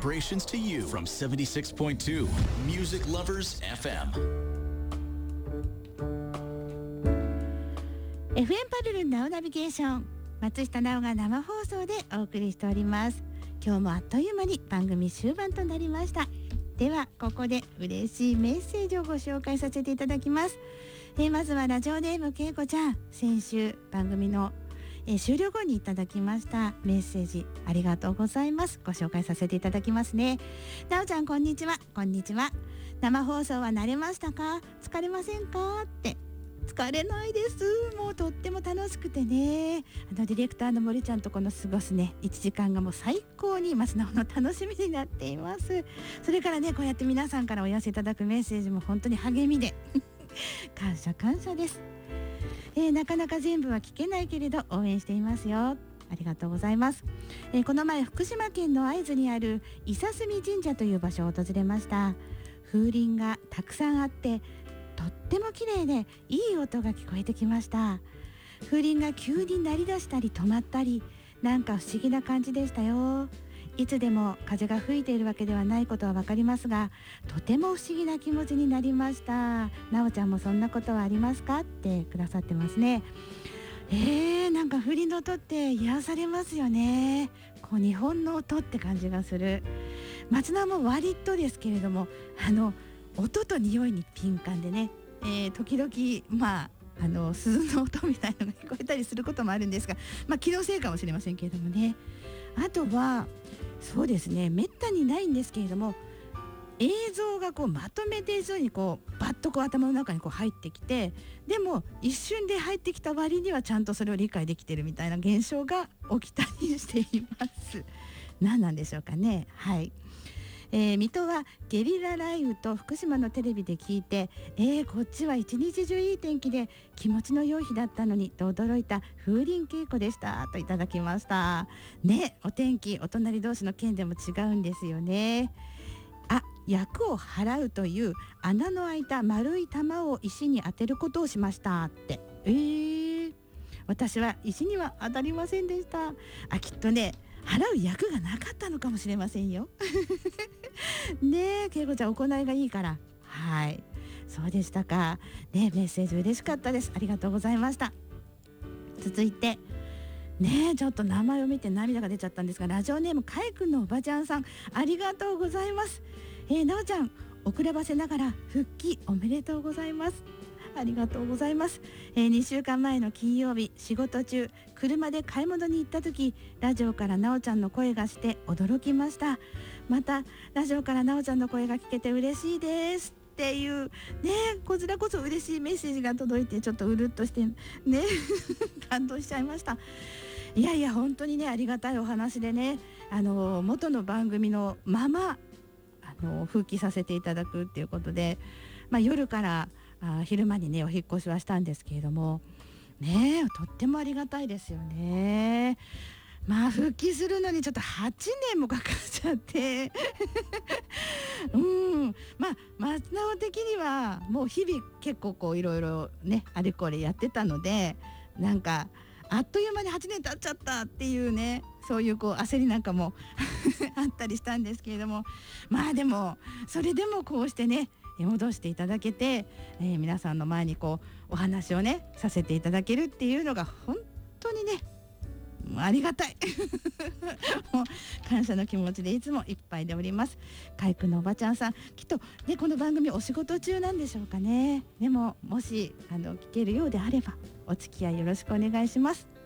vibrations to you from 76.2 Music Lovers FM。 FM パルルンナウナビゲーション、松下奈緒が生放送でお送りしております。今日もあっという間に番組終盤となりました。ではここで嬉しいメッセージをご紹介させていただきます。まずはラジオネームけいこちゃん、先週番組の終了後にいただきましたメッセージありがとうございます。ご紹介させていただきますね。なおちゃんこんにちは。こんにちは。生放送は慣れましたか？疲れませんか？って疲れないです。もうとっても楽しくてね、ディレクターの森ちゃんとこの過ごすね1時間がもう最高に松直の楽しみになっています。それからね、こうやって皆さんからお寄せいただくメッセージも本当に励みで感謝感謝です。なかなか全部は聞けないけれど応援していますよ。ありがとうございます。この前福島県の会津にある伊佐隅神社という場所を訪れました。風鈴がたくさんあってとっても綺麗でいい音が聞こえてきました。風鈴が急に鳴り出したり止まったり、なんか不思議な感じでしたよ。いつでも風が吹いているわけではないことは分かりますが、とても不思議な気持ちになりました。なおちゃんもそんなことはありますかってくださってますね。なんか風鈴の音って癒されますよね。こう日本の音って感じがする。松菜も割とですけれども、音と匂いに敏感でね、時々鈴の音みたいなのが聞こえたりすることもあるんですが、気のせいかもしれませんけれどもね。あとはそうですね、めったにないんですけれども、映像がこうまとめて以上にこうバッとこう頭の中にこう入ってきて、でも一瞬で入ってきた割にはちゃんとそれを理解できてるみたいな現象が起きたりしています。何なんでしょうかね。はい。水戸はゲリラ雷雨と福島のテレビで聞いて、こっちは一日中いい天気で気持ちの良い日だったのにと驚いた風鈴稽古でしたといただきましたね。お天気お隣同士の県でも違うんですよね。厄を払うという穴の開いた丸い玉を石に当てることをしましたって。私は石には当たりませんでした。きっとね、払う役がなかったのかもしれませんよねえ、けいこちゃん行いがいいから。はい、そうでしたかね。メッセージ嬉しかったです。ありがとうございました。続いてね、ちょっと名前を見て涙が出ちゃったんですが、ラジオネームかいくんのおばちゃんさん、ありがとうございます。なおちゃん遅ればせながら復帰おめでとうございます。ありがとうございます。2週間前の金曜日、仕事中車で買い物に行った時、ラジオからなおちゃんの声がして驚きました。またラジオからなおちゃんの声が聞けて嬉しいですっていうね、こちらこそ嬉しいメッセージが届いて、ちょっとうるっとしてね感動しちゃいました。いやいや本当にね、ありがたいお話でね、元の番組のまま復帰させていただくっていうことで、夜から昼間にねお引っ越しはしたんですけれどもね、とってもありがたいですよね。復帰するのにちょっと8年もかかっちゃって松直的にはもう日々結構こういろいろねあれこれやってたので、なんかあっという間に8年経っちゃったっていうね、そういうこう焦りなんかもあったりしたんですけれども、でもそれでもこうしてね戻していただけて、皆さんの前にこうお話をねさせていただけるっていうのが本当にねありがたいもう感謝の気持ちでいつもいっぱいでおります。かいくんのおばちゃんさん、きっとねこの番組お仕事中なんでしょうかね。でももし聞けるようであればお付き合いよろしくお願いします。